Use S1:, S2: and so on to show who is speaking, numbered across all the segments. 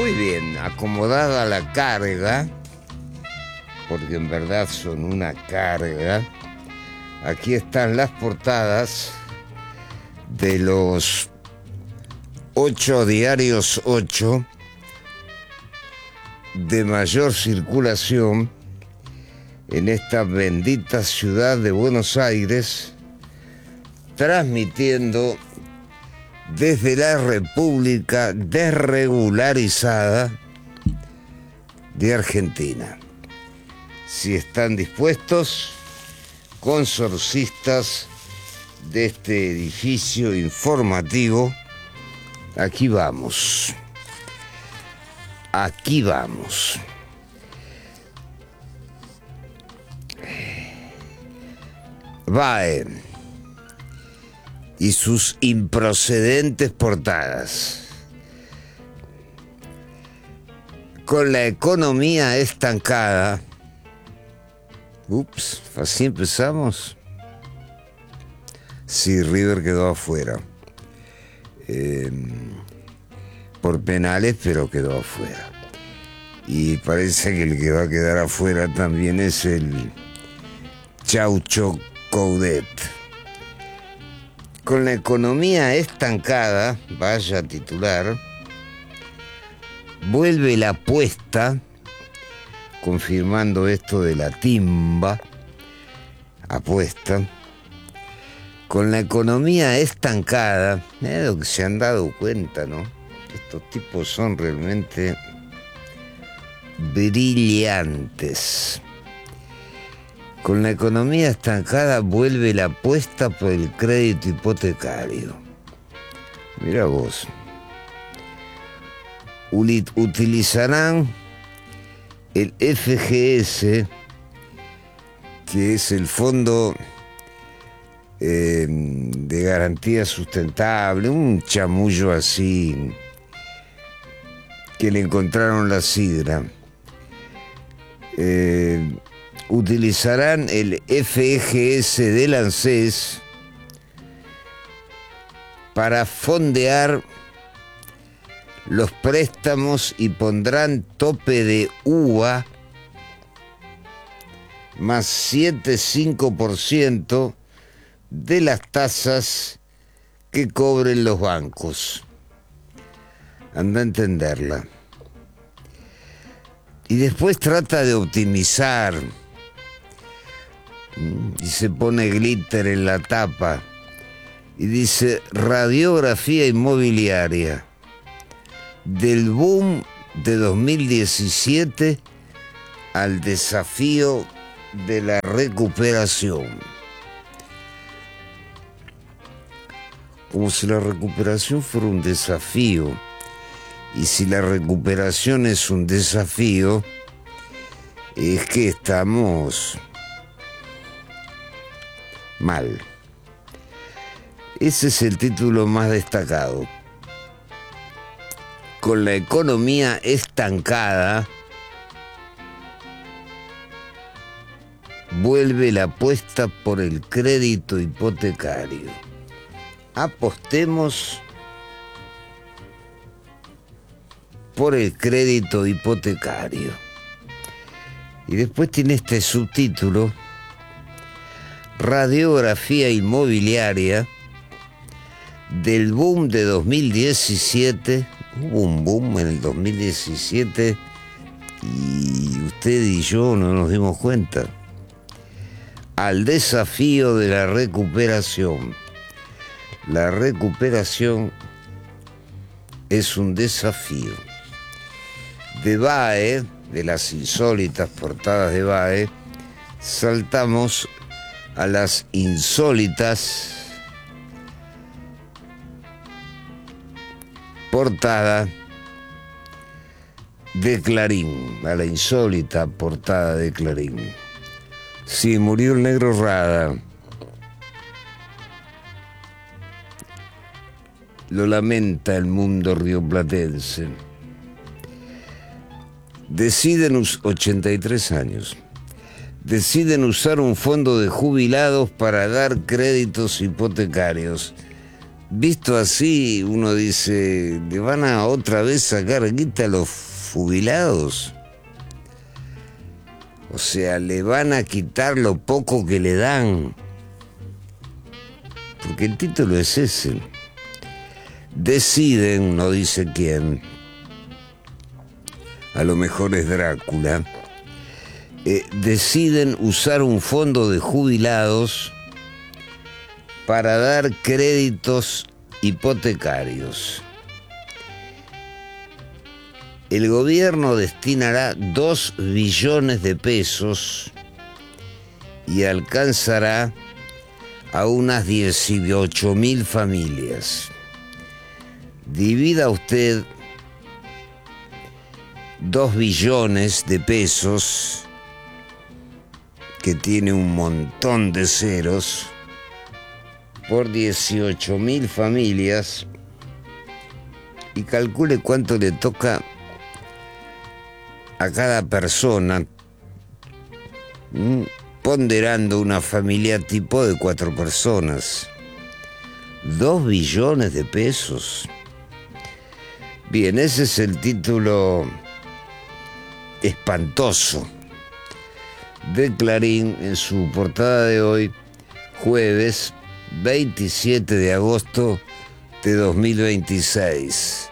S1: Muy bien, acomodada la carga, porque en verdad son una carga. Aquí están las portadas de los 8 diarios 8 de mayor circulación en esta bendita ciudad de Buenos Aires, transmitiendo desde la República desregularizada de Argentina. Si están dispuestos, consorcistas de este edificio informativo, aquí vamos. Aquí vamos. VAE y sus improcedentes portadas. Con la economía estancada. Ups, así empezamos. Sí, River quedó afuera. Por penales, pero quedó afuera. Y parece que el que va a quedar afuera también es el Chaucho Coudet. Con la economía estancada, vaya titular, vuelve la apuesta, confirmando esto de la timba, apuesta. Con la economía estancada, lo que se han dado cuenta, ¿no? Estos tipos son realmente brillantes. Con la economía estancada vuelve la apuesta por el crédito hipotecario. Mira vos. Utilizarán el FGS, que es el Fondo de Garantía Sustentable, un chamullo así que le encontraron la sidra. Utilizarán el FGS del ANSES para fondear los préstamos y pondrán tope de UVA más 7,5% de las tasas que cobren los bancos. Anda a entenderla. Y después trata de optimizar. Y se pone glitter en la tapa. Y dice: radiografía inmobiliaria. Del boom de 2017 al desafío de la recuperación. Como si la recuperación fuera un desafío. Y si la recuperación es un desafío, es que estamos mal. Ese es el título más destacado. Con la economía estancada, vuelve la apuesta por el crédito hipotecario. Apostemos por el crédito hipotecario. Y después tiene este subtítulo: radiografía inmobiliaria del boom de 2017. Hubo un boom en el 2017 y usted y yo no nos dimos cuenta. Al desafío de la recuperación. La recuperación es un desafío. De VAE, de las insólitas portadas de VAE, saltamos a las insólitas portada de Clarín, a la insólita portada de Clarín. Sí, murió el negro Rada. Lo lamenta el mundo rioplatense. Deciden 83 años. Deciden usar un fondo de jubilados para dar créditos hipotecarios. Visto así, uno dice, ¿le van a otra vez sacar guita a los jubilados? O sea, le van a quitar lo poco que le dan. Porque el título es ese. Deciden, no dice quién, a lo mejor es Drácula, deciden usar un fondo de jubilados para dar créditos hipotecarios. El gobierno destinará 2 billones de pesos y alcanzará a unas 18.000 familias. Divida usted 2 billones de pesos, que tiene un montón de ceros, por 18.000 familias y calcule cuánto le toca a cada persona, ponderando una familia tipo de 4 personas. 2 billones de pesos. Bien, ese es el título espantoso de Clarín en su portada de hoy, jueves 27 de agosto de 2026.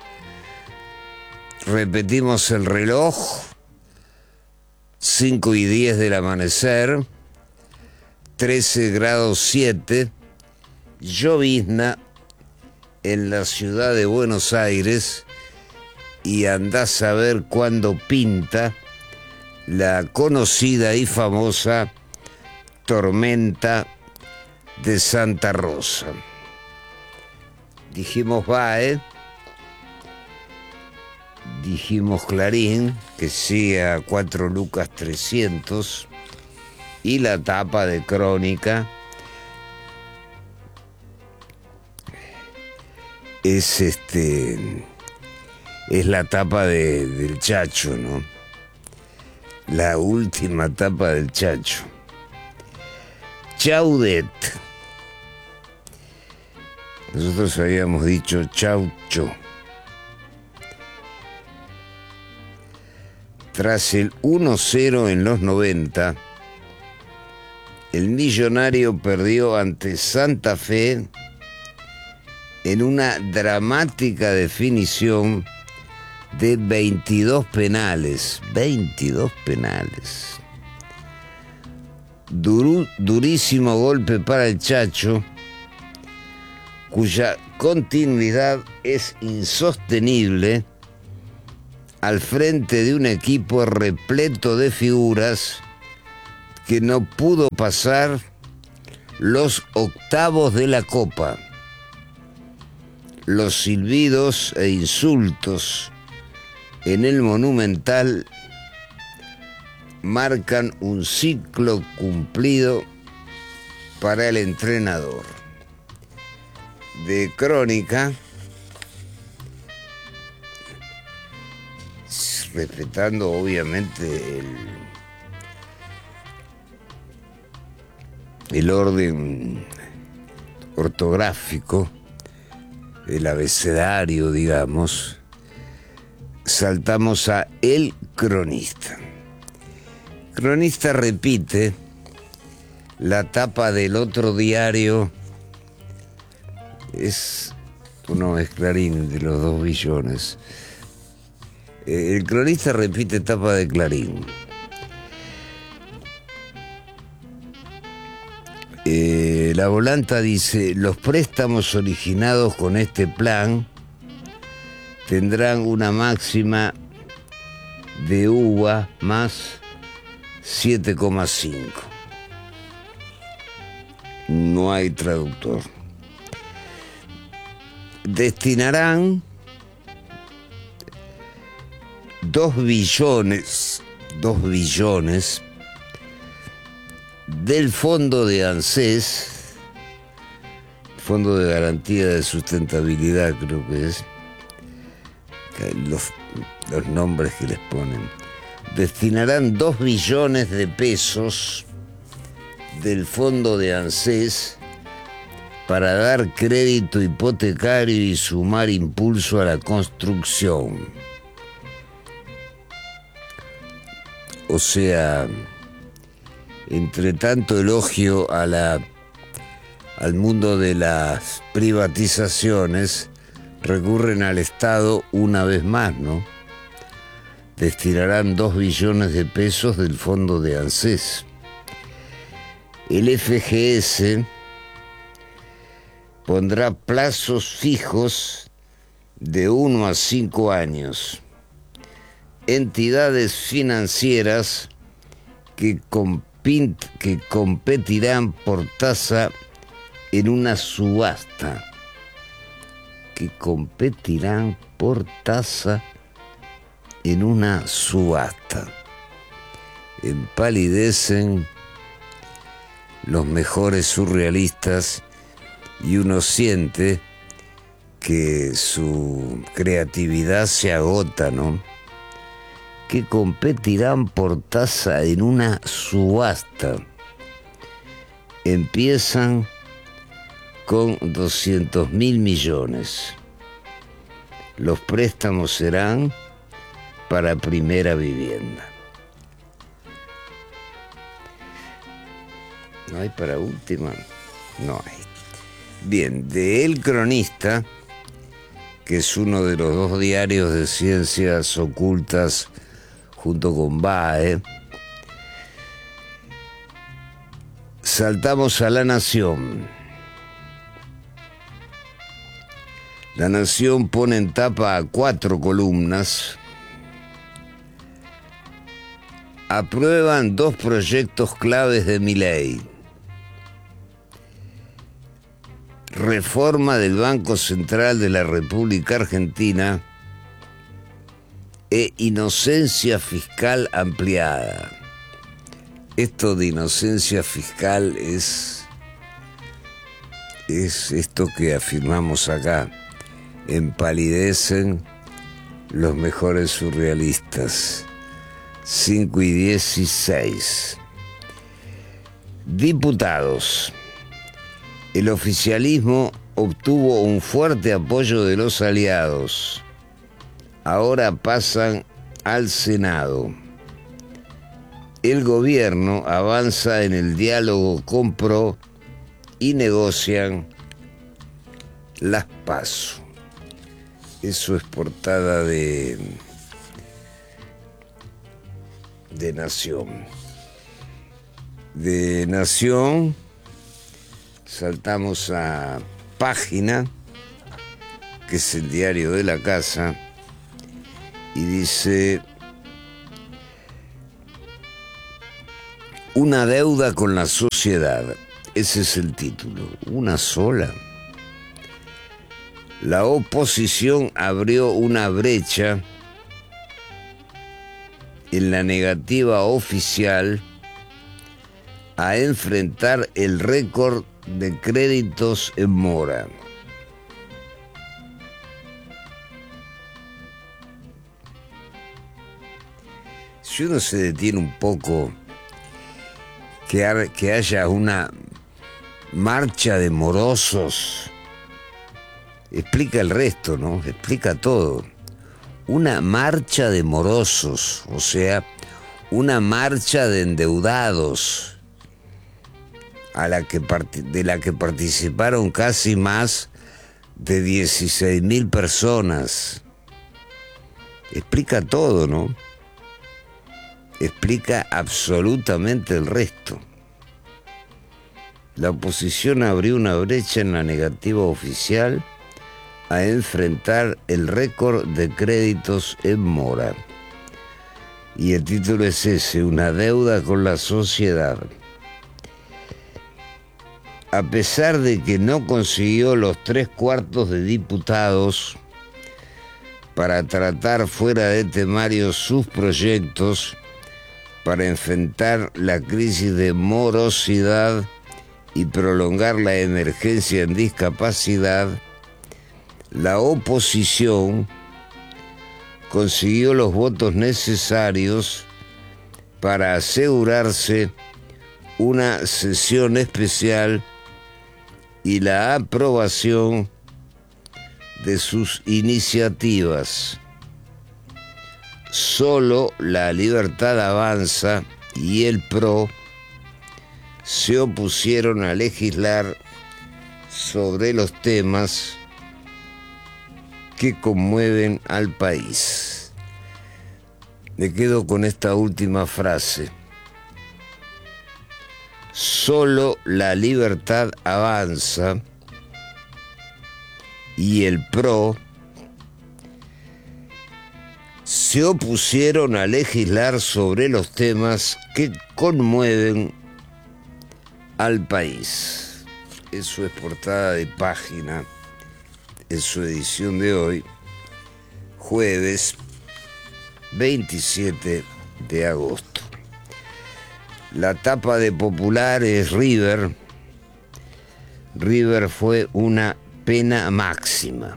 S1: Repetimos el reloj, 5:10 del amanecer, 13 grados 7, llovizna en la ciudad de Buenos Aires, y andás a ver cuándo pinta la conocida y famosa tormenta de Santa Rosa. Dijimos BAE, dijimos Clarín, que sigue a 4 lucas 300, y la tapa de Crónica es la tapa del Chacho, ¿no? La última tapa del Chacho. Chaudet. Nosotros habíamos dicho Chaucho. Tras el 1-0 en los 90, el Millonario perdió ante Santa Fe en una dramática definición de 22 penales. 22 penales. Durísimo golpe para el Chacho, cuya continuidad es insostenible al frente de un equipo repleto de figuras que no pudo pasar los octavos de la Copa. Los silbidos e insultos en el Monumental marcan un ciclo cumplido para el entrenador. De Crónica, respetando obviamente el orden ortográfico, el abecedario, digamos, saltamos a El Cronista. Cronista repite la tapa del otro diario, es Clarín, de los 2 billones. El Cronista repite tapa de Clarín. La volanta dice: los préstamos originados con este plan tendrán una máxima de UVA más 7,5. No hay traductor. Destinarán 2 billones del fondo de ANSES, Fondo de Garantía de Sustentabilidad, creo que es, los nombres que les ponen. Destinarán 2 billones de pesos del fondo de ANSES para dar crédito hipotecario y sumar impulso a la construcción. O sea, entre tanto elogio al mundo de las privatizaciones, recurren al Estado una vez más, ¿no? Destinarán 2 billones de pesos del fondo de ANSES. El FGS pondrá plazos fijos de 1 a 5 años. Entidades financieras que competirán por tasa en una subasta. Empalidecen los mejores surrealistas y uno siente que su creatividad se agota, ¿no? Que competirán por tasa en una subasta. Empiezan con 200.000 millones. Los préstamos serán para primera vivienda. ¿No hay para última? No hay. Bien, de El Cronista, que es uno de los 2 diarios de ciencias ocultas junto con BAE, saltamos a La Nación. La Nación pone en tapa a 4 columnas. Aprueban 2 proyectos claves de Milei. Reforma del Banco Central de la República Argentina e inocencia fiscal ampliada. Esto de inocencia fiscal es esto que afirmamos acá. Empalidecen los mejores surrealistas. 5:16. Diputados. El oficialismo obtuvo un fuerte apoyo de los aliados. Ahora pasan al Senado. El gobierno avanza en el diálogo con PRO y negocian las PASO. Eso es portada de Nación. De Nación saltamos a Página, que es el diario de la casa, y dice: una deuda con la sociedad. Ese es el título. Una sola. La oposición abrió una brecha en la negativa oficial a enfrentar el récord de créditos en mora. Si uno se detiene un poco, que haya una marcha de morosos, explica el resto, ¿no? Explica todo. Una marcha de morosos, o sea, una marcha de endeudados, de la que participaron casi más de 16.000 personas. Explica todo, ¿no? Explica absolutamente el resto. La oposición abrió una brecha en la negativa oficial a enfrentar el récord de créditos en mora. Y el título es ese: una deuda con la sociedad. A pesar de que no consiguió los 3/4 de diputados para tratar fuera de temario sus proyectos para enfrentar la crisis de morosidad y prolongar la emergencia en discapacidad, la oposición consiguió los votos necesarios para asegurarse una sesión especial y la aprobación de sus iniciativas. Solo La Libertad Avanza y el PRO se opusieron a legislar sobre los temas que conmueven al país. Me quedo con esta última frase. Solo La Libertad Avanza y el PRO se opusieron a legislar sobre los temas que conmueven al país. Eso es portada de página en su edición de hoy, jueves 27 de agosto. La tapa de Popular es River. River fue una pena máxima.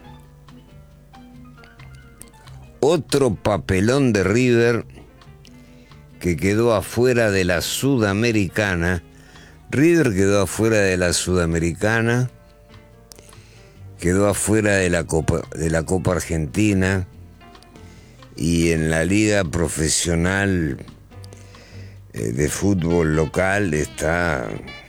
S1: Otro papelón de River que quedó afuera de la Sudamericana. River quedó afuera de la Sudamericana, quedó afuera de la Copa Argentina, y en la liga profesional de fútbol local está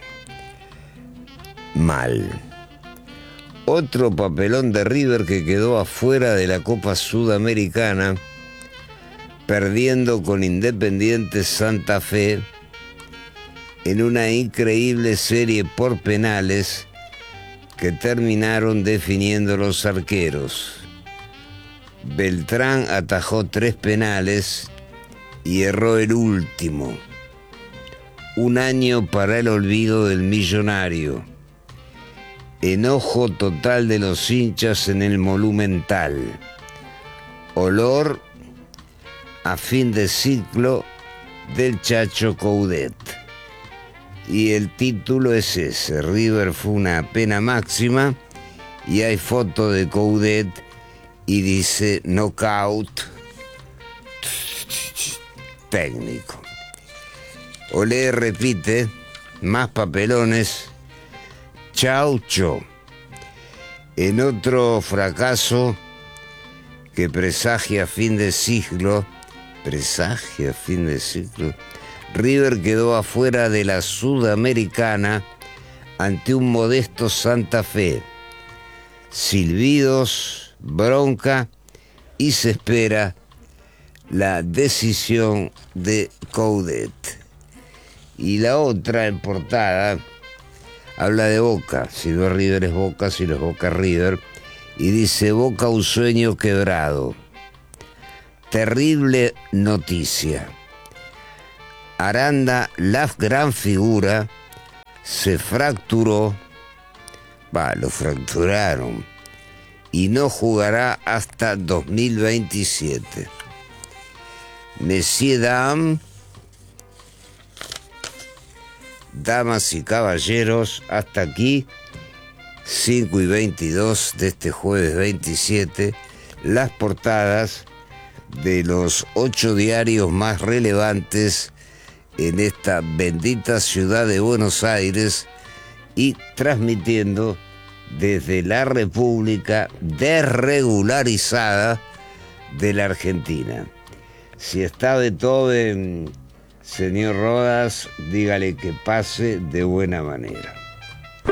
S1: mal. Otro papelón de River que quedó afuera de la Copa Sudamericana, perdiendo con Independiente Santa Fe en una increíble serie por penales que terminaron definiendo los arqueros. Beltrán atajó 3 penales y erró el último. Un año para el olvido del millonario. Enojo total de los hinchas en el Monumental. Olor a fin de ciclo del Chacho Coudet. Y el título es ese: River fue una pena máxima, y hay foto de Coudet y dice knockout técnico. Olé repite, más papelones, Chaucho. En otro fracaso que presagia fin de siglo, River quedó afuera de la Sudamericana ante un modesto Santa Fe. Silbidos, bronca, y se espera la decisión de Coudet. Y la otra en portada habla de Boca. Si no es River es Boca, si no es Boca River. Y dice: Boca, un sueño quebrado. Terrible noticia. Aranda, la gran figura, se fracturó, lo fracturaron, y no jugará hasta 2027. Messier Dame, damas y caballeros, hasta aquí, 5:22 de este jueves 27, las portadas de los 8 diarios más relevantes en esta bendita ciudad de Buenos Aires, y transmitiendo desde la República desregularizada de la Argentina. Si está Beethoven, señor Rodas, dígale que pase de buena manera.